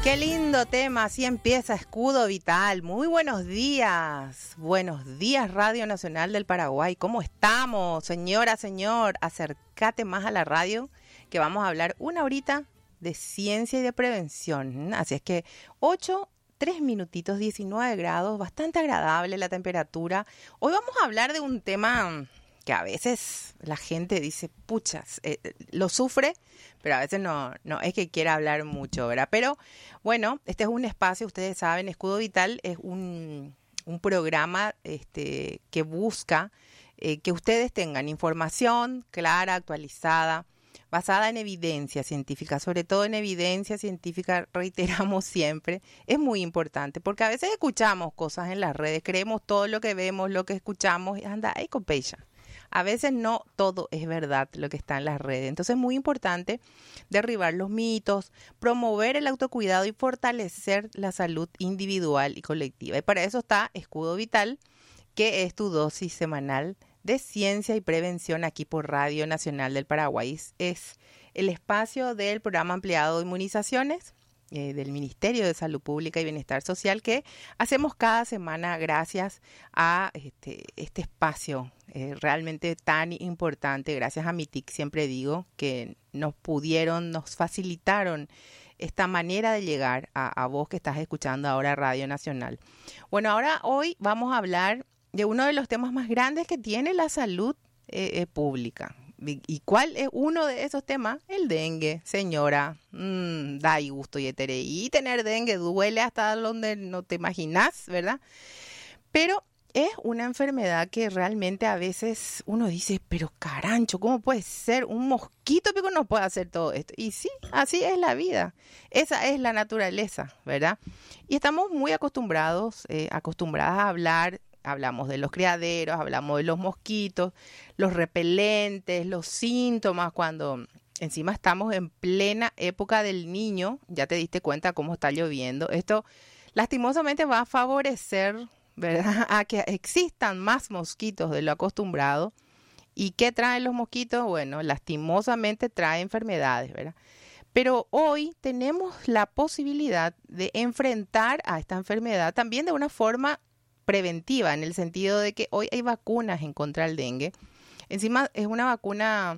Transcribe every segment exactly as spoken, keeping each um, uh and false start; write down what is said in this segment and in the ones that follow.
Qué lindo tema, así empieza Escudo Vital. Muy buenos días, buenos días Radio Nacional del Paraguay. ¿Cómo estamos? Señora, señor, acércate más a la radio que vamos a hablar una horita de ciencia y de prevención. Así es que ocho, tres minutitos, diecinueve grados, bastante agradable la temperatura. Hoy vamos a hablar de un tema que a veces la gente dice, puchas, eh, lo sufre, pero a veces no, no es que quiera hablar mucho, ¿verdad? Pero bueno, este es un espacio, ustedes saben, Escudo Vital es un, un programa este, que busca eh, que ustedes tengan información clara, actualizada, basada en evidencia científica, sobre todo en evidencia científica, reiteramos siempre, es muy importante, porque a veces escuchamos cosas en las redes, creemos todo lo que vemos, lo que escuchamos, y anda, ay, copecha. A veces no todo es verdad lo que está en las redes. Entonces es muy importante derribar los mitos, promover el autocuidado y fortalecer la salud individual y colectiva. Y para eso está Escudo Vital, que es tu dosis semanal de ciencia y prevención aquí por Radio Nacional del Paraguay. Es el espacio del programa ampliado de inmunizaciones eh, del Ministerio de Salud Pública y Bienestar Social que hacemos cada semana gracias a este, este espacio eh, realmente tan importante. Gracias a MITIC, siempre digo, que nos pudieron, nos facilitaron esta manera de llegar a, a vos que estás escuchando ahora Radio Nacional. Bueno, ahora hoy vamos a hablar de uno de los temas más grandes que tiene la salud eh, eh, pública. ¿Y cuál es uno de esos temas? El dengue, señora. Mm, da y gusto y etere. Y tener dengue duele hasta donde no te imaginas, ¿verdad? Pero es una enfermedad que realmente a veces uno dice, pero carancho, ¿cómo puede ser? Un mosquito pero no puede hacer todo esto. Y sí, así es la vida. Esa es la naturaleza, ¿verdad? Y estamos muy acostumbrados, eh, acostumbradas a hablar. Hablamos de los criaderos, hablamos de los mosquitos, los repelentes, los síntomas, cuando encima estamos en plena época del niño, ya te diste cuenta cómo está lloviendo. Esto lastimosamente va a favorecer, ¿verdad?, a que existan más mosquitos de lo acostumbrado. ¿Y qué traen los mosquitos? Bueno, lastimosamente trae enfermedades, ¿verdad? Pero hoy tenemos la posibilidad de enfrentar a esta enfermedad también de una forma preventiva, en el sentido de que hoy hay vacunas en contra del dengue. Encima es una vacuna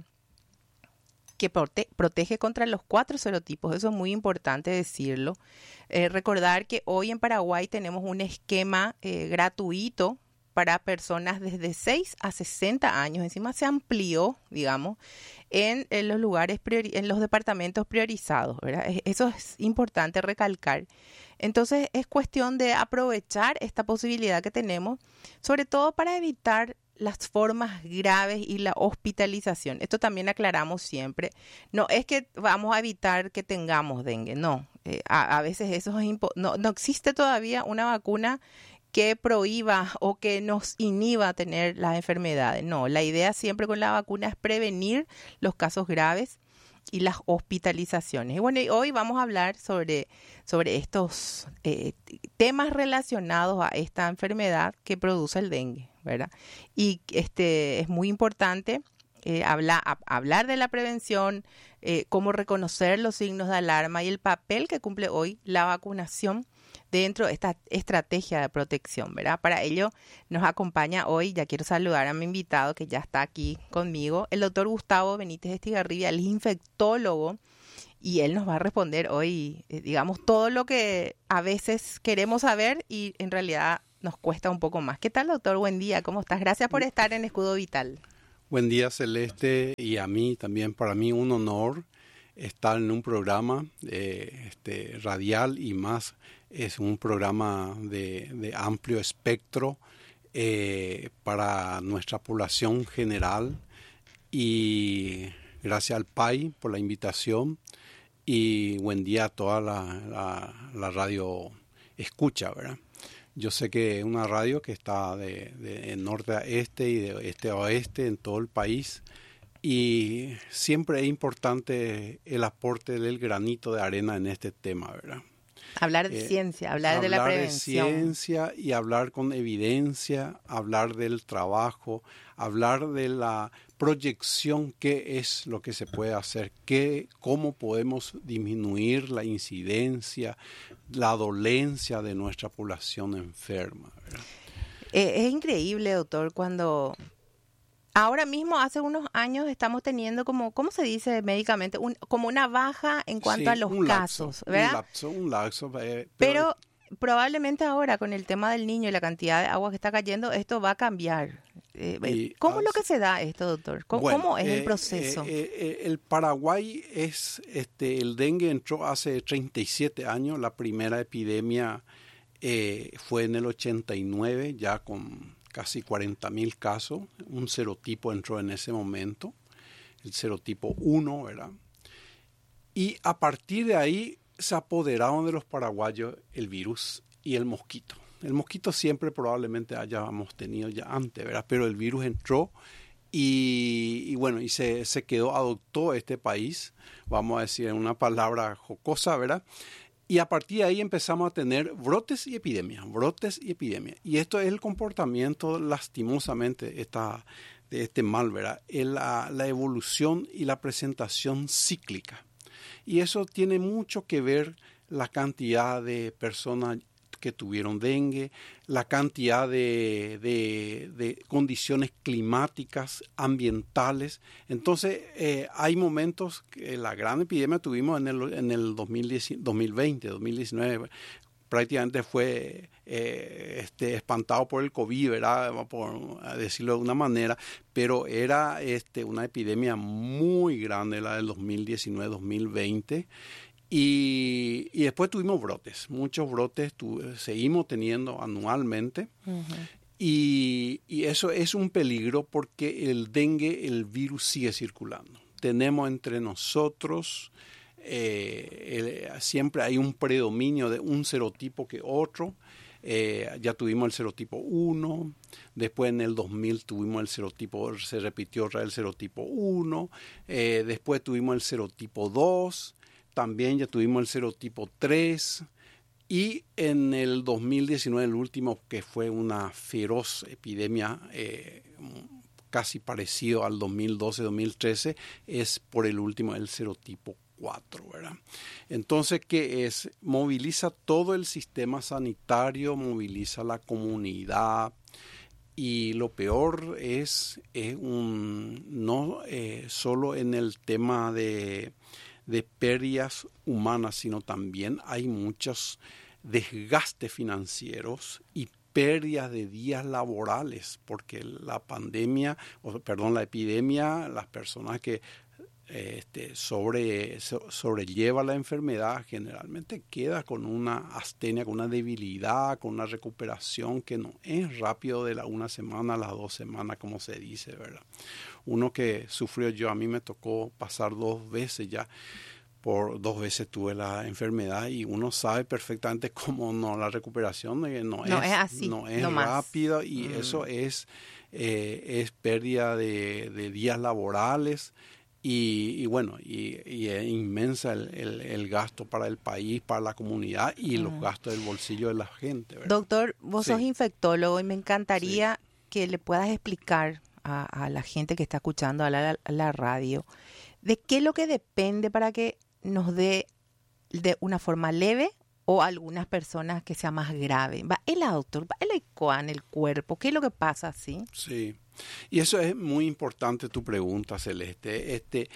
que prote- protege contra los cuatro serotipos, eso es muy importante decirlo. Eh, recordar que hoy en Paraguay tenemos un esquema eh, gratuito para personas desde seis a sesenta años, encima se amplió, digamos, en, en los lugares, priori- en los departamentos priorizados, ¿verdad? Eso es importante recalcar. Entonces es cuestión de aprovechar esta posibilidad que tenemos, sobre todo para evitar las formas graves y la hospitalización. Esto también aclaramos siempre. No es que vamos a evitar que tengamos dengue, no. Eh, a, a veces eso es impo- no, no existe todavía una vacuna que prohíba o que nos inhiba a tener las enfermedades. No, la idea siempre con la vacuna es prevenir los casos graves y las hospitalizaciones. Y bueno, y hoy vamos a hablar sobre, sobre estos eh, temas relacionados a esta enfermedad que produce el dengue, ¿verdad? Y este es muy importante eh, habla, a, hablar de la prevención, eh, cómo reconocer los signos de alarma y el papel que cumple hoy la vacunación dentro de esta estrategia de protección, ¿verdad? Para ello nos acompaña hoy, ya quiero saludar a mi invitado que ya está aquí conmigo, el doctor Gustavo Benítez Estigarribia, el infectólogo, y él nos va a responder hoy, eh, digamos, todo lo que a veces queremos saber y en realidad nos cuesta un poco más. ¿Qué tal, doctor? Buen día, ¿cómo estás? Gracias por estar en Escudo Vital. Buen día, Celeste, y a mí también, para mí un honor estar en un programa eh, este, radial y más es un programa de, de amplio espectro eh, para nuestra población general, y gracias al P A I por la invitación y buen día a toda la, la, la radio escucha, ¿verdad? Yo sé que es una radio que está de, de norte a este y de este a oeste en todo el país. Y siempre es importante el aporte del granito de arena en este tema, ¿verdad? Hablar de eh, ciencia, hablar, hablar de la prevención. Hablar de ciencia y hablar con evidencia, hablar del trabajo, hablar de la proyección, qué es lo que se puede hacer, qué, cómo podemos disminuir la incidencia, la dolencia de nuestra población enferma, ¿verdad? Eh, es increíble, doctor, cuando ahora mismo, hace unos años, estamos teniendo como, ¿cómo se dice médicamente? Un, como una baja en cuanto sí, a los un casos, lapso, ¿verdad? Un lapso, un lapso. Eh, pero, pero probablemente ahora, con el tema del niño y la cantidad de agua que está cayendo, esto va a cambiar. Eh, y, ¿Cómo es lo que se da esto, doctor? ¿Cómo, bueno, ¿cómo es eh, el proceso? Eh, eh, el Paraguay es, este, el dengue entró hace treinta y siete años, la primera epidemia eh, fue en el ochenta y nueve, ya con casi cuarenta mil casos, un serotipo entró en ese momento, el serotipo uno, ¿verdad? Y a partir de ahí se apoderaron de los paraguayos el virus y el mosquito. El mosquito siempre probablemente hayamos tenido ya antes, ¿verdad? Pero el virus entró y, y bueno, y se, se quedó, adoptó este país, vamos a decir en una palabra jocosa, ¿verdad? Y a partir de ahí empezamos a tener brotes y epidemias, brotes y epidemias. Y esto es el comportamiento, lastimosamente, esta, de este mal, ¿verdad? La, la evolución y la presentación cíclica. Y eso tiene mucho que ver la cantidad de personas que tuvieron dengue, la cantidad de, de, de condiciones climáticas, ambientales. Entonces, eh, hay momentos que la gran epidemia tuvimos en el, en el dos mil veinte, dos mil diecinueve, prácticamente fue eh, este, espantado por el COVID, ¿verdad? Por decirlo de una manera, pero era este, una epidemia muy grande, la del dos mil diecinueve, dos mil veinte. Y, y después tuvimos brotes, muchos brotes tu, seguimos teniendo anualmente. Uh-huh. y, y eso es un peligro porque el dengue, el virus sigue circulando. Tenemos entre nosotros, eh, el, siempre hay un predominio de un serotipo que otro. Eh, ya tuvimos el serotipo uno, después en el dos mil tuvimos el serotipo, se repitió el serotipo uno, eh, después tuvimos el serotipo dos, también ya tuvimos el serotipo tres y en el dos mil diecinueve, el último, que fue una feroz epidemia eh, casi parecido al dos mil doce, dos mil trece, es por el último, el serotipo cuatro, ¿verdad? Entonces, ¿qué es? Moviliza todo el sistema sanitario, moviliza la comunidad. Y lo peor es, es un, no eh, solo en el tema de, de pérdidas humanas, sino también hay muchos desgastes financieros y pérdidas de días laborales, porque la pandemia, o perdón, la epidemia, las personas que Este, sobre, so, sobrelleva la enfermedad, generalmente queda con una astenia, con una debilidad, con una recuperación que no es rápido de la una semana a las dos semanas, como se dice, ¿verdad? Uno que sufrió, yo a mí me tocó pasar dos veces ya, por dos veces tuve la enfermedad y uno sabe perfectamente cómo no, la recuperación no, no es, es así, no es no rápida y mm. eso es, eh, es pérdida de, de días laborales. Y, y bueno, y, y es inmensa el, el, el gasto para el país, para la comunidad y mm. los gastos del bolsillo de la gente, ¿verdad? Doctor, vos sí. sos infectólogo y me encantaría sí. que le puedas explicar a, a la gente que está escuchando a la, a la radio de qué es lo que depende para que nos dé de una forma leve o algunas personas que sea más grave. ¿Va el doctor? ¿Va el ecoa en el cuerpo? ¿Qué es lo que pasa así? Sí. Y eso es muy importante tu pregunta, Celeste. Este,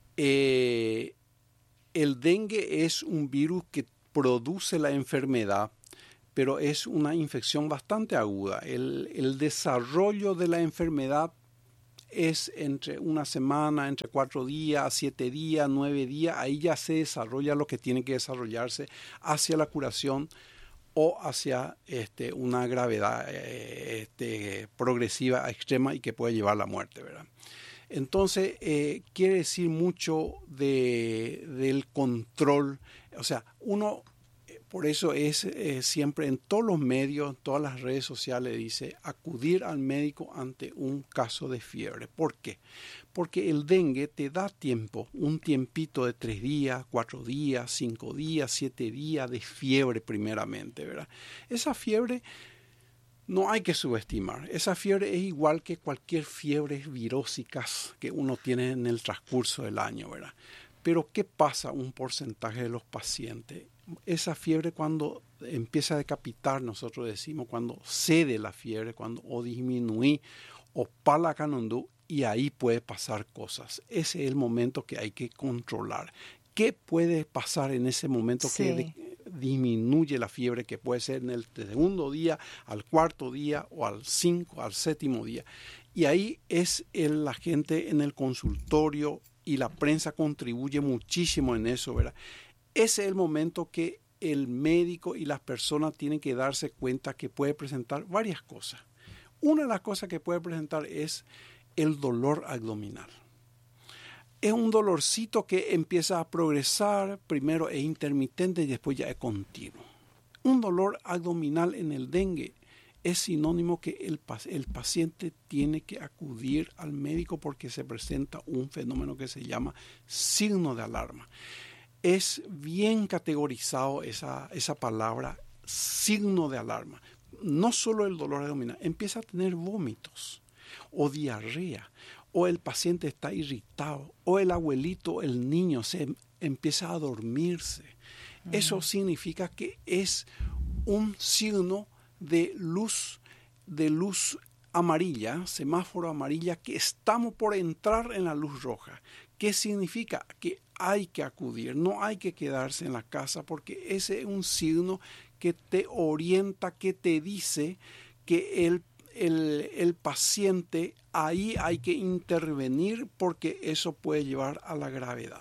eh, el dengue es un virus que produce la enfermedad, pero es una infección bastante aguda. El, el desarrollo de la enfermedad es entre una semana, entre cuatro días, siete días, nueve días. Ahí ya se desarrolla lo que tiene que desarrollarse hacia la curación o hacia este, una gravedad eh, este, progresiva, extrema y que puede llevar a la muerte, ¿verdad? Entonces, eh, quiere decir mucho de, del control. O sea, uno Por eso es eh, siempre en todos los medios, en todas las redes sociales, dice acudir al médico ante un caso de fiebre. ¿Por qué? Porque el dengue te da tiempo, un tiempito de tres días, cuatro días, cinco días, siete días de fiebre primeramente, ¿verdad? Esa fiebre no hay que subestimar. Esa fiebre es igual que cualquier fiebre virósica que uno tiene en el transcurso del año, ¿verdad? Pero ¿qué pasa un porcentaje de los pacientes? Esa fiebre cuando empieza a decapitar, nosotros decimos, cuando cede la fiebre, cuando o disminuye o pala canondú, y ahí puede pasar cosas. Ese es el momento que hay que controlar. ¿Qué puede pasar en ese momento sí. que de, disminuye la fiebre, que puede ser en el segundo día, al cuarto día o al cinco, al séptimo día? Y ahí es el, la gente en el consultorio y la prensa contribuye muchísimo en eso, ¿verdad? Ese es el momento que el médico y las personas tienen que darse cuenta que puede presentar varias cosas. Una de las cosas que puede presentar es el dolor abdominal. Es un dolorcito que empieza a progresar, primero es intermitente y después ya es continuo. Un dolor abdominal en el dengue es sinónimo que el, el paciente tiene que acudir al médico porque se presenta un fenómeno que se llama signo de alarma. Es bien categorizado esa, esa palabra, signo de alarma. No solo el dolor abdominal, empieza a tener vómitos o diarrea, o el paciente está irritado, o el abuelito, el niño, se empieza a dormirse. Mm. Eso significa que es un signo de luz, de luz amarilla, semáforo amarilla, que estamos por entrar en la luz roja. ¿Qué significa? Que hay que acudir, no hay que quedarse en la casa, porque ese es un signo que te orienta, que te dice que el, el, el paciente, ahí hay que intervenir porque eso puede llevar a la gravedad.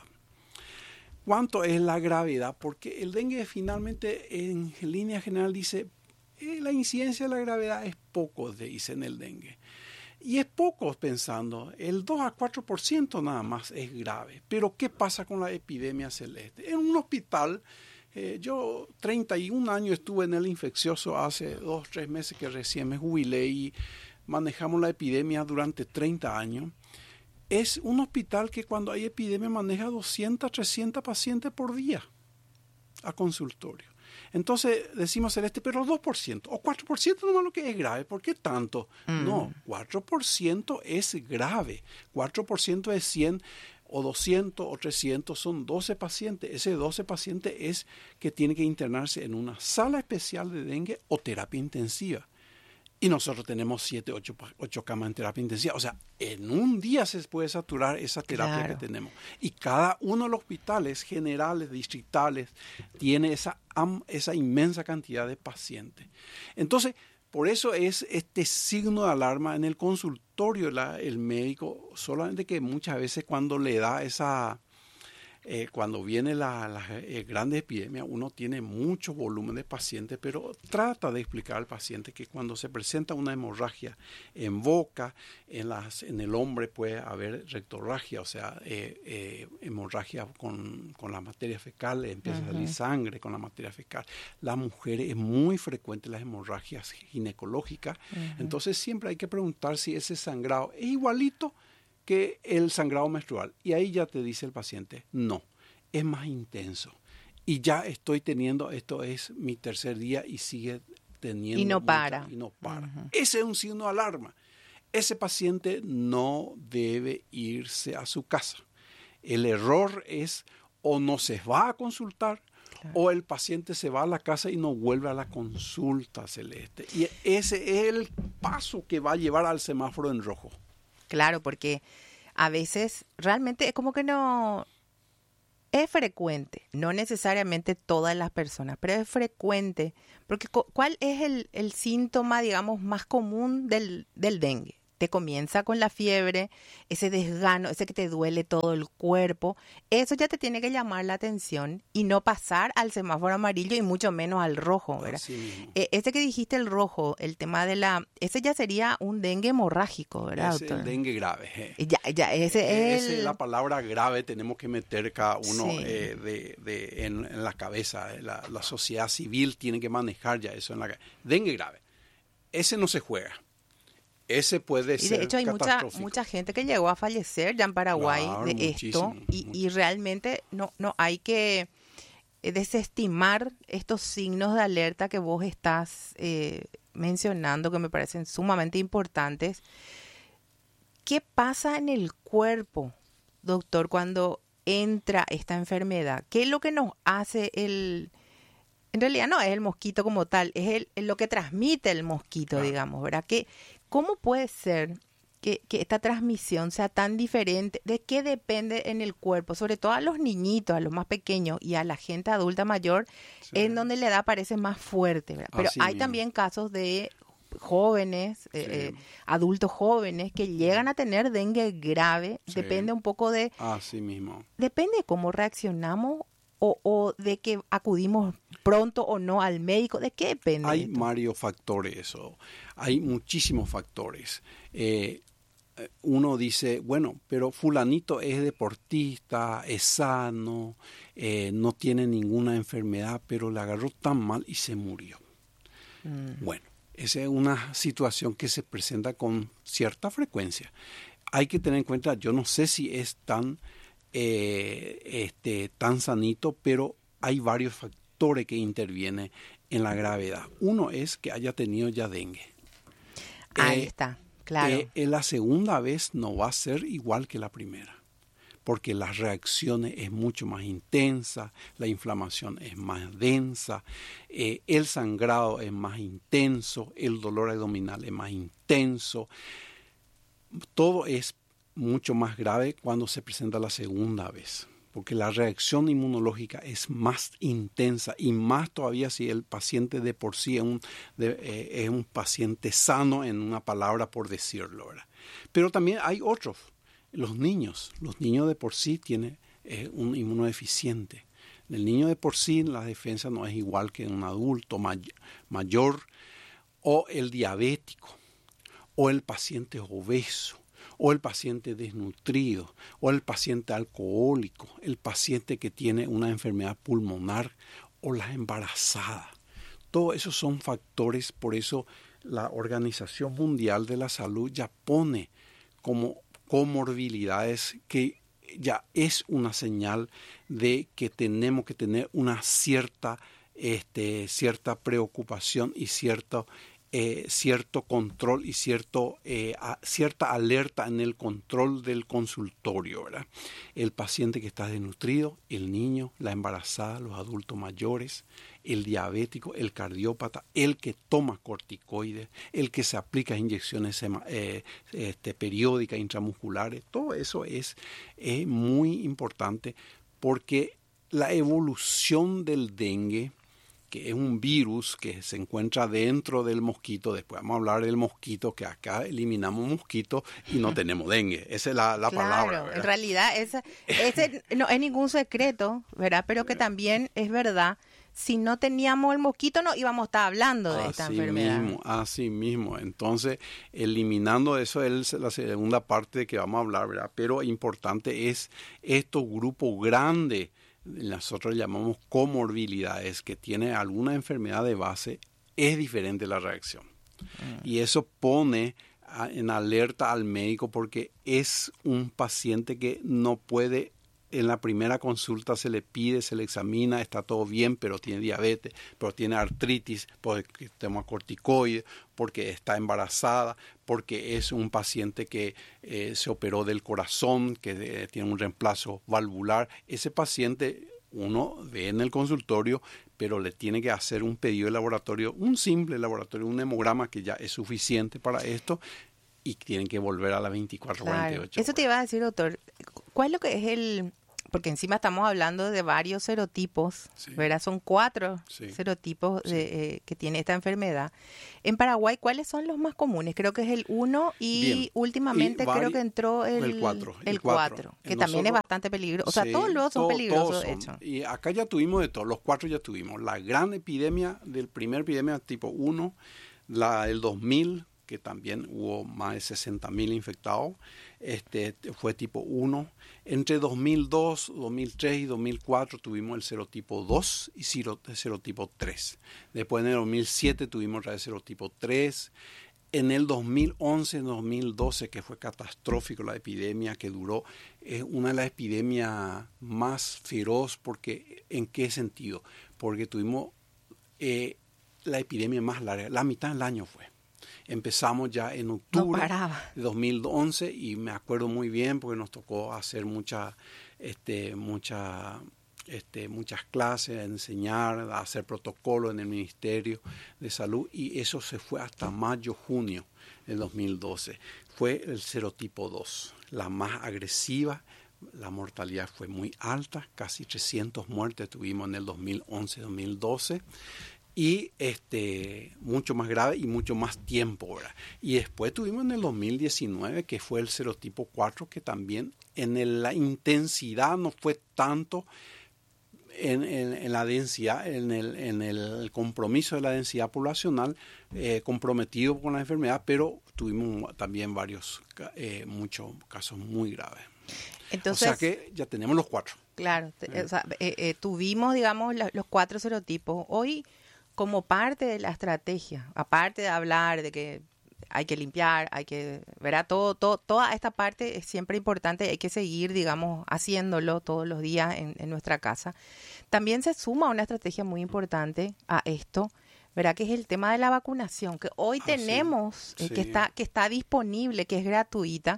¿Cuánto es la gravedad? Porque el dengue finalmente en línea general dice, eh, la incidencia de la gravedad es poco, dice en el dengue. Y es poco pensando, el dos a cuatro por ciento nada más es grave. Pero ¿qué pasa con la epidemia celeste? En un hospital, eh, yo treinta y un años estuve en el infeccioso, hace dos, tres meses que recién me jubilé y manejamos la epidemia durante treinta años. Es un hospital que cuando hay epidemia maneja doscientos, trescientos pacientes por día a consultorio. Entonces decimos, Celeste, pero dos por ciento o cuatro por ciento no es lo que es grave. ¿Por qué tanto? Mm. No, cuatro por ciento es grave. cuatro por ciento de cien o doscientos o trescientos son doce pacientes. Ese doce pacientes es que tiene que internarse en una sala especial de dengue o terapia intensiva. Y nosotros tenemos siete, ocho, ocho camas en terapia intensiva. O sea, en un día se puede saturar esa terapia claro. que tenemos. Y cada uno de los hospitales generales, distritales, tiene esa, esa inmensa cantidad de pacientes. Entonces, por eso es este signo de alarma en el consultorio, la, el médico, solamente que muchas veces cuando le da esa... Eh, cuando viene la, la eh, grande epidemia, uno tiene mucho volumen de pacientes, pero trata de explicar al paciente que cuando se presenta una hemorragia en boca, en, las, en el hombre puede haber rectorragia, o sea, eh, eh, hemorragia con, con la materia fecal, empieza uh-huh. a salir sangre con la materia fecal. Las mujeres es muy frecuente las hemorragias ginecológicas, uh-huh. entonces siempre hay que preguntar si ese sangrado es igualito que el sangrado menstrual. Y ahí ya te dice el paciente, no, es más intenso. Y ya estoy teniendo, esto es mi tercer día y sigue teniendo. Y no mucha, para. Y no para. Uh-huh. Ese es un signo de alarma. Ese paciente no debe irse a su casa. El error es o no se va a consultar, claro. o el paciente se va a la casa y no vuelve a la consulta, Celeste. Y ese es el paso que va a llevar al semáforo en rojo. Claro, porque a veces realmente es como que no es frecuente, no necesariamente todas las personas, pero es frecuente, porque ¿cuál es el, el síntoma, digamos, más común del, del dengue? te comienza con la fiebre, ese desgano, ese que te duele todo el cuerpo, eso ya te tiene que llamar la atención y no pasar al semáforo amarillo y mucho menos al rojo, ¿verdad? Eh, ese que dijiste, el rojo, el tema de la... Ese ya sería un dengue hemorrágico, ¿verdad, Es doctor? el dengue grave. Eh. Ya, ya, ese es el... el... la palabra grave tenemos que meter cada uno Sí. eh, de, de, en, en la cabeza. La, la sociedad civil tiene que manejar ya eso en la cabeza. Dengue grave. Ese no se juega. Ese puede y ser de hecho hay mucha mucha gente que llegó a fallecer ya en Paraguay claro, de esto y, y realmente no no hay que desestimar estos signos de alerta que vos estás eh, mencionando, que me parecen sumamente importantes. ¿Qué pasa en el cuerpo, doctor, cuando entra esta enfermedad? ¿Qué es lo que nos hace el... En realidad no es el mosquito como tal, es el, es lo que transmite el mosquito, claro. digamos, ¿verdad? ¿Qué, ¿Cómo puede ser que, que esta transmisión sea tan diferente? ¿De qué depende en el cuerpo? Sobre todo a los niñitos, a los más pequeños y a la gente adulta mayor, sí. en donde la edad parece más fuerte, ¿verdad? Pero Así hay mismo. También casos de jóvenes, sí. eh, adultos jóvenes que llegan a tener dengue grave, sí. depende un poco de... Así mismo. Depende de cómo reaccionamos o, o de que acudimos pronto o no al médico. ¿De qué depende? Hay varios factores, o hay muchísimos factores. Eh, uno dice, bueno, pero fulanito es deportista, es sano, eh, no tiene ninguna enfermedad, pero le agarró tan mal y se murió. Mm. Bueno. Esa es una situación que se presenta con cierta frecuencia. Hay que tener en cuenta, yo no sé si es tan, eh, este, tan sanito, pero hay varios factores que intervienen en la gravedad. Uno es que haya tenido ya dengue. Ahí eh, está, claro. Eh, en la segunda vez no va a ser igual que la primera, porque las reacciones es mucho más intensa, la inflamación es más densa, eh, el sangrado es más intenso, el dolor abdominal es más intenso. Todo es mucho más grave cuando se presenta la segunda vez, porque la reacción inmunológica es más intensa y más todavía si el paciente de por sí es un, de, eh, es un paciente sano, en una palabra por decirlo, ¿verdad? Pero también hay otros. Los niños, los niños de por sí tienen eh, un inmunodeficiente. El niño de por sí la defensa no es igual que un adulto may- mayor, o el diabético, o el paciente obeso, o el paciente desnutrido, o el paciente alcohólico, el paciente que tiene una enfermedad pulmonar, o la embarazada. Todos esos son factores, por eso la Organización Mundial de la Salud ya pone como comorbilidades que ya es una señal de que tenemos que tener una cierta, este, cierta preocupación y cierto, eh, cierto control y cierto, eh, a, cierta alerta en el control del consultorio, ¿verdad? El paciente que está desnutrido, el niño, la embarazada, los adultos mayores, el diabético, el cardiópata, el que toma corticoides, el que se aplica inyecciones eh, este, periódicas intramusculares, todo eso es, es muy importante porque la evolución del dengue, que es un virus que se encuentra dentro del mosquito, después vamos a hablar del mosquito, que acá eliminamos mosquitos y no tenemos dengue, esa es la, la claro, palabra, ¿verdad? En realidad esa, ese no es ningún secreto, ¿verdad? Pero que también es verdad, si no teníamos el mosquito no íbamos a estar hablando de esta así enfermedad. Mismo, así mismo, entonces eliminando eso es la segunda parte de que vamos a hablar, ¿verdad? Pero importante es estos grupos grandes, nosotros llamamos comorbilidades, que tiene alguna enfermedad de base, es diferente la reacción. Mm. Y eso pone a, en alerta al médico porque es un paciente que no puede, en la primera consulta se le pide, se le examina, está todo bien, pero tiene diabetes, pero tiene artritis, porque toma corticoides, porque está embarazada, porque es un paciente que eh, se operó del corazón, que de, tiene un reemplazo valvular. Ese paciente uno ve en el consultorio, pero le tiene que hacer un pedido de laboratorio, un simple laboratorio, un hemograma que ya es suficiente para esto, y tienen que volver a las veinticuatro, claro. cuarenta y ocho. Eso te iba a decir, doctor. ¿Cuál es lo que es el, porque encima estamos hablando de varios serotipos, Sí. ¿verdad? Son cuatro Sí. serotipos Sí. de, eh, que tiene esta enfermedad. En Paraguay, ¿cuáles son los más comunes? Creo que es el uno y Bien. últimamente Y vari- creo que entró el, el cuatro, el el cuatro. cuatro, que En también es nosotros- bastante peligroso. O sea, Sí, todos los son to- peligrosos, todos de son. hecho. Y acá ya tuvimos de todos, los cuatro ya tuvimos. La gran epidemia del primer epidemia tipo uno, la del dos mil, que también hubo más de sesenta mil infectados, este, fue tipo uno. Entre dos mil dos, dos mil tres y dos mil cuatro tuvimos el serotipo dos y sero- serotipo tres. Después en el dos mil siete tuvimos otra vez serotipo tres. En el dos mil once, dos mil doce, que fue catastrófico la epidemia, que duró, es una de las epidemias más feroz, porque ¿en qué sentido? Porque tuvimos eh, la epidemia más larga, la mitad del año fue. Empezamos ya en No octubre paraba. de dos mil once y me acuerdo muy bien porque nos tocó hacer mucha, este, mucha, este, muchas clases, enseñar, hacer protocolos en el Ministerio de Salud, y eso se fue hasta mayo, junio del dos mil doce. Fue el serotipo dos, la más agresiva. La mortalidad fue muy alta, casi trescientas muertes tuvimos en el dos mil once, dos mil doce. Y este mucho más grave y mucho más tiempo, ¿verdad? Y después tuvimos en el dos mil diecinueve, que fue el serotipo cuatro, que también en el- la intensidad no fue tanto en, en- en la densidad, en el, en el compromiso de la densidad poblacional, eh, comprometido con la enfermedad, pero tuvimos también varios, ca- eh, muchos casos muy graves. Entonces, o sea que ya tenemos los cuatro. claro, te- Eh. o sea, eh, eh, tuvimos, digamos, la- los cuatro serotipos. Hoy, como parte de la estrategia, aparte de hablar de que hay que limpiar, hay que, ¿verdad? Todo, todo, toda esta parte es siempre importante, hay que seguir, digamos, haciéndolo todos los días en, en nuestra casa. También se suma una estrategia muy importante a esto, ¿verdad? Que es el tema de la vacunación, que hoy Ah, sí. tenemos, eh, Sí. que está, que está disponible, que es gratuita.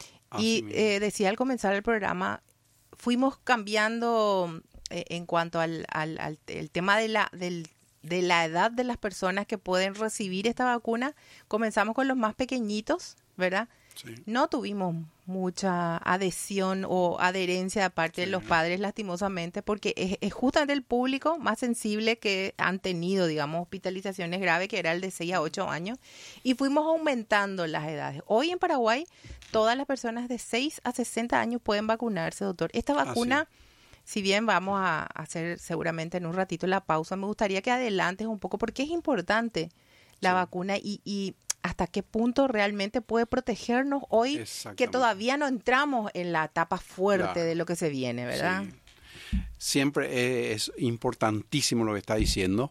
Así Y mismo. eh, decía al comenzar el programa, fuimos cambiando eh, en cuanto al, al, al el tema de la, del, de la edad de las personas que pueden recibir esta vacuna. Comenzamos con los más pequeñitos, ¿verdad? Sí. No tuvimos mucha adhesión o adherencia de parte de Sí. los padres, lastimosamente, porque es, es justamente el público más sensible que han tenido, digamos, hospitalizaciones graves, que era el de seis a ocho años, y fuimos aumentando las edades. Hoy en Paraguay, todas las personas de seis a sesenta años pueden vacunarse, doctor. Esta vacuna, si bien vamos a hacer seguramente en un ratito la pausa, me gustaría que adelantes un poco, porque es importante la Sí. vacuna y, y hasta qué punto realmente puede protegernos hoy, que Exactamente. todavía no entramos en la etapa fuerte Claro. de lo que se viene, ¿verdad? Sí. Siempre es importantísimo lo que está diciendo.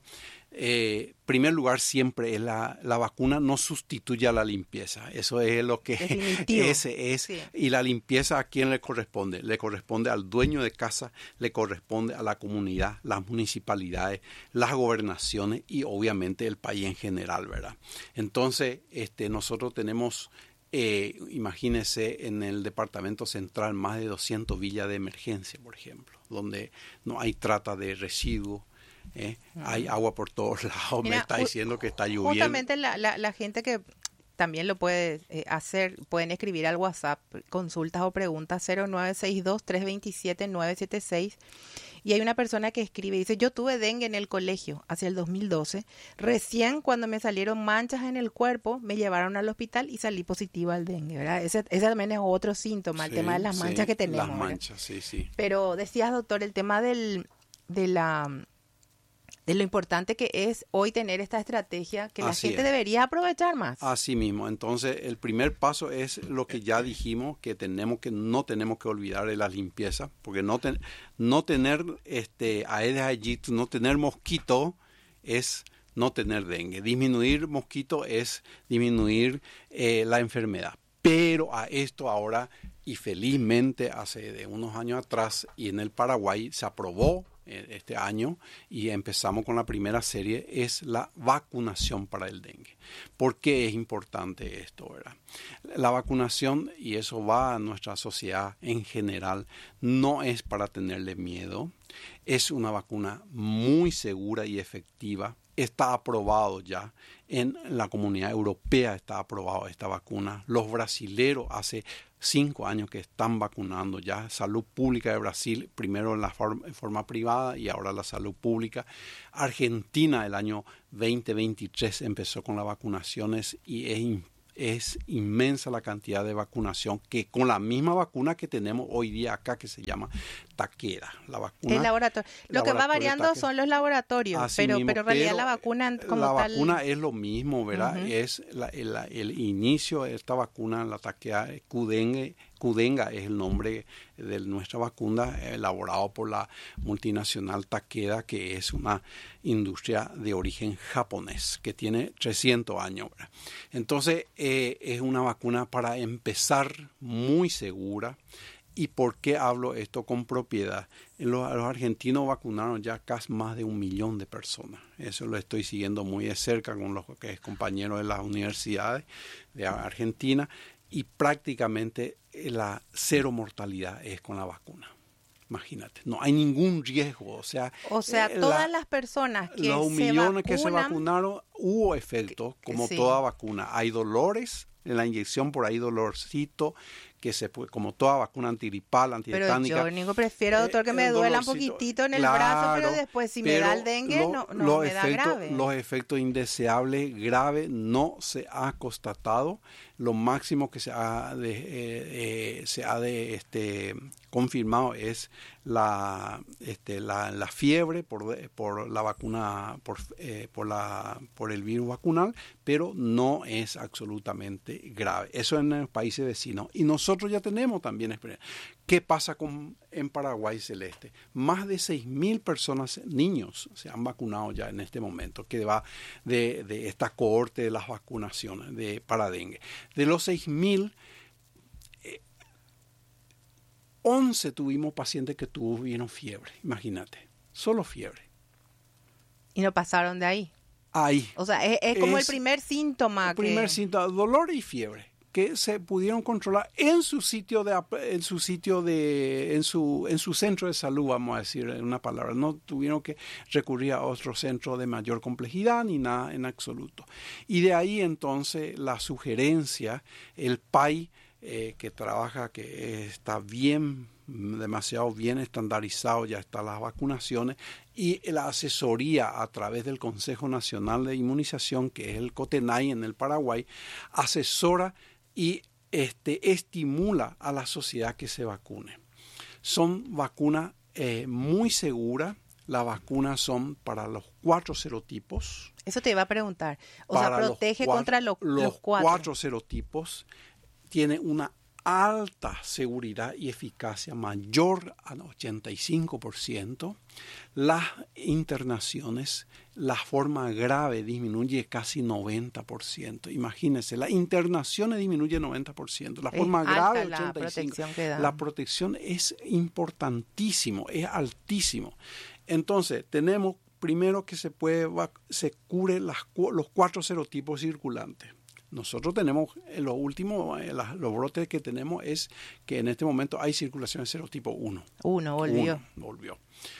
Eh, primer lugar, siempre es la, la vacuna no sustituye a la limpieza. Eso es lo que Definitivo. ese es. Sí. Y la limpieza, ¿a quién le corresponde? Le corresponde al dueño de casa, le corresponde a la comunidad, las municipalidades, las gobernaciones y obviamente el país en general, ¿verdad? Entonces, este, nosotros tenemos, eh, imagínense, en el departamento central más de doscientas villas de emergencia, por ejemplo, donde no hay trata de residuos. ¿Eh? Uh-huh. Hay agua por todos lados. Mira, me está diciendo que está lloviendo. Justamente la, la, la gente que también lo puede eh, hacer, pueden escribir al WhatsApp consultas o preguntas cero nueve seis dos, tres dos siete, nueve siete seis. Y hay una persona que escribe y dice, yo tuve dengue en el colegio hacia el dos mil doce. Recién cuando me salieron manchas en el cuerpo, me llevaron al hospital y salí positiva al dengue, ¿verdad? Ese, ese también es otro síntoma, sí, el tema de las manchas sí, que tenemos. Las manchas, ¿verdad? sí, sí. Pero decías, doctor, el tema del, de la... de lo importante que es hoy tener esta estrategia que la Así gente es. debería aprovechar más. Así mismo. Entonces, el primer paso es lo que ya dijimos, que tenemos que no tenemos que olvidar de la limpieza, porque no ten, no tener este Aedes aegypti, no tener mosquito es no tener dengue. Disminuir mosquito es disminuir eh, la enfermedad. Pero a esto ahora, y felizmente hace de unos años atrás, y en el Paraguay se aprobó este año y empezamos con la primera serie, es la vacunación para el dengue. ¿Por qué es importante esto, verdad? La vacunación, y eso va a nuestra sociedad en general, no es para tenerle miedo, Es una vacuna muy segura y efectiva. Está aprobado ya. En la Comunidad Europea está aprobado esta vacuna. Los brasileros hace cinco años que están vacunando ya. Salud Pública de Brasil, primero en la forma, en forma privada y ahora la salud pública. Argentina el año veinte veintitrés empezó con las vacunaciones y es importante. Es inmensa la cantidad de vacunación que con la misma vacuna que tenemos hoy día acá, que se llama Takeda. La vacuna, el laboratorio. Lo que va variando son los laboratorios, pero, mismo, pero en realidad pero la vacuna como la tal... La vacuna es lo mismo, ¿verdad? Uh-huh. Es la, el, el inicio de esta vacuna, la Takeda Qdenga, Qdenga es el nombre de nuestra vacuna, elaborado por la multinacional Takeda, que es una industria de origen japonés, que tiene trescientos años, ¿verdad? Entonces, eh, es una vacuna para empezar muy segura. ¿Y por qué hablo esto con propiedad? Los, los argentinos vacunaron ya casi más de un millón de personas. Eso lo estoy siguiendo muy de cerca con los que es compañeros de las universidades de Argentina. Y prácticamente la cero mortalidad es con la vacuna. Imagínate, no hay ningún riesgo. O sea, o sea eh, todas la, las personas que los se millones vacunan, que se vacunaron, hubo efectos, como sí. toda vacuna. Hay dolores en la inyección, por ahí dolorcito, que se puede, como toda vacuna antigripal, antitetántica. Pero yo, Nico, prefiero, doctor, que me eh, duela un poquitito en el claro, brazo, pero después si me da el dengue, lo, no, no me efectos, da grave. Los efectos indeseables graves no se ha constatado. Lo máximo que se ha de, eh, eh, se ha de este confirmado es la este la, la fiebre por por la vacuna por eh, por la por el virus vacunal, pero no es absolutamente grave. Eso en los países vecinos, y nosotros ya tenemos también experiencia. ¿Qué pasa con en Paraguay, Celeste? Más de seis mil personas, niños, se han vacunado ya en este momento, que va de, de esta cohorte de las vacunaciones de para dengue. De los seis mil, eh, once tuvimos pacientes que tuvieron fiebre, imagínate, solo fiebre. Y no pasaron de ahí. Ahí. O sea, es, es como es el primer síntoma. El primer que... síntoma, dolor y fiebre, que se pudieron controlar en su sitio de en su sitio de en su en su centro de salud, vamos a decir en una palabra. No tuvieron que recurrir a otro centro de mayor complejidad ni nada en absoluto. Y de ahí entonces la sugerencia, el P A I eh, que trabaja, que está bien, demasiado bien estandarizado, ya están las vacunaciones, y la asesoría a través del Consejo Nacional de Inmunización, que es el COTENAI en el Paraguay, asesora y este, estimula a la sociedad que se vacune. Son vacunas eh, muy seguras. Las vacunas son para los cuatro serotipos. Eso te iba a preguntar. O para sea, protege los cuatro, contra lo, los, los cuatro. cuatro serotipos. Tiene una alta seguridad y eficacia mayor al ochenta y cinco por ciento. Las internaciones, la forma grave disminuye casi noventa por ciento. Imagínense, las internaciones disminuye noventa por ciento. La forma es grave, alta ochenta y cinco por ciento. La protección que da. La protección es importantísimo, es altísimo. Entonces, tenemos primero que se puede se cubre las, los cuatro serotipos circulantes. Nosotros tenemos, lo último, los brotes que tenemos es que en este momento hay circulación de serotipo uno. Uno, volvió. Uno, volvió.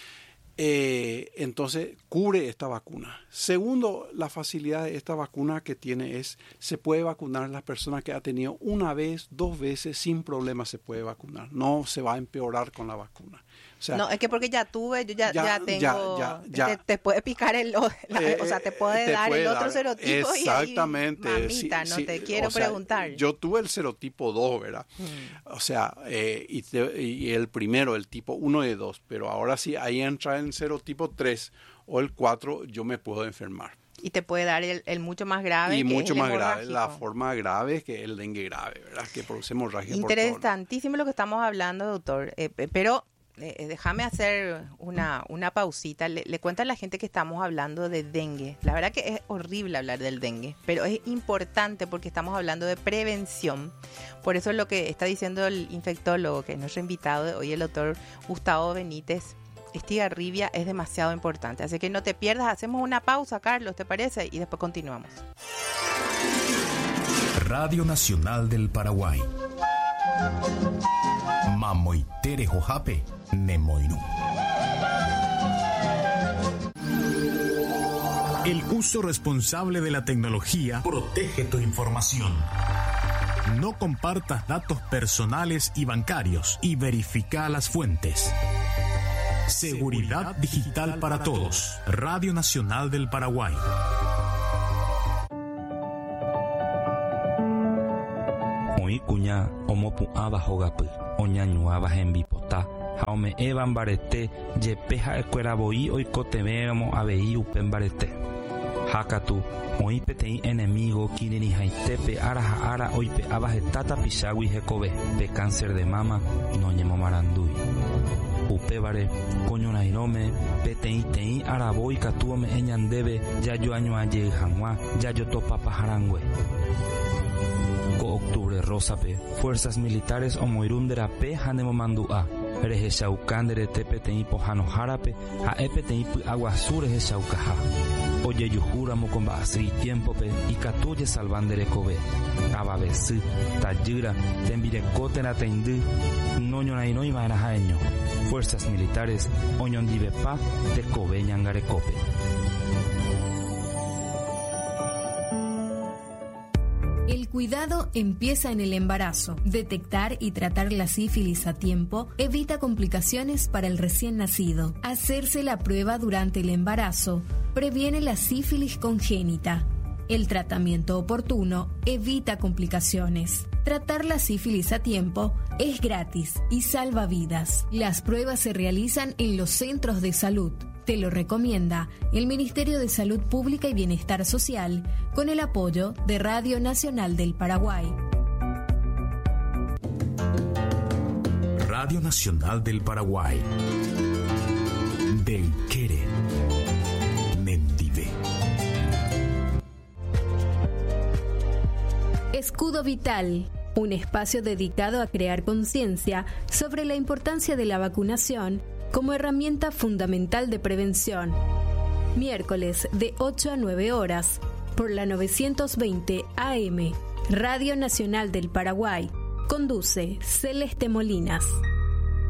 Eh, entonces, cubre esta vacuna. Segundo, la facilidad de esta vacuna que tiene es, se puede vacunar a las personas que ha tenido una vez, dos veces, sin problema se puede vacunar. No se va a empeorar con la vacuna. O sea, no, es que porque ya tuve, yo ya, ya, ya tengo, ya, ya, ya. Te, te puede picar el, la, eh, o sea, te puede te dar puede el otro dar, serotipo exactamente, y ahí, mamita, sí, no sí, te quiero o sea, preguntar. Yo tuve el serotipo dos, ¿verdad? Hmm. O sea, eh, y, te, y el primero, el tipo uno y dos, pero ahora sí, ahí entra el serotipo tres o el cuatro, yo me puedo enfermar. Y te puede dar el, el mucho más grave. Y que mucho es el más grave, hemorrágico. la forma grave que el dengue grave, ¿verdad? Que produce hemorragia. Interesantísimo por todo. Lo que estamos hablando, doctor. Eh, pero eh, déjame hacer una, una pausita. Le, le cuento a la gente que estamos hablando de dengue. La verdad que es horrible hablar del dengue, pero es importante porque estamos hablando de prevención. Por eso es lo que está diciendo el infectólogo, que es nuestro invitado de hoy, el doctor Gustavo Benítez. Estigarribia es demasiado importante, así que no te pierdas. Hacemos una pausa, Carlos, ¿te parece? Y después continuamos. Radio Nacional del Paraguay. Mamoitere Jojape, Nemoinu. El uso responsable de la tecnología protege tu información. No compartas datos personales y bancarios y verifica las fuentes. Seguridad digital para todos. Radio Nacional del Paraguay. Oí cuña omopu'áva hogapi, oñañuáva hembipota, ha ome'ẽva mbarete jepe ha'ekueravoi oikotevéramo avei upe mbarete. Hákatu oĩ peteĩ enemigo kirirĩhaitépe ára ha ára oipe'áva heta tapichágui hekove pe cáncer de mama noñemomarandúi. Upévare koñorairõme peteĩ teĩ aravoi katu ome'ẽ ñandéve jajoañoajey hag̃ua jajotopapaharangue. Ko octubre rosape fuerzas militares omoirũnderape ha nemomandu'a rehechauka nderete peteĩ pohãnohárape ha'e peteĩ py'aguasu rehechaukaha. Ojejuhúramo ko mba'asy tiempope ikatu ojesalva nderekove avavesy tajýra tembireko térãteindy noñorairõiva'erã ha'eño. Fuerzas militares oñondivepa tekove ñangarekópe. El cuidado empieza en el embarazo. Detectar y tratar la sífilis a tiempo evita complicaciones para el recién nacido. Hacerse la prueba durante el embarazo previene la sífilis congénita. El tratamiento oportuno evita complicaciones. Tratar la sífilis a tiempo es gratis y salva vidas. Las pruebas se realizan en los centros de salud. Te lo recomienda el Ministerio de Salud Pública y Bienestar Social con el apoyo de Radio Nacional del Paraguay. Radio Nacional del Paraguay. Del Quere. Mendive. Escudo Vital, un espacio dedicado a crear conciencia sobre la importancia de la vacunación como herramienta fundamental de prevención. Miércoles de ocho a nueve horas por la novecientos veinte A M, Radio Nacional del Paraguay. Conduce Celeste Molinas.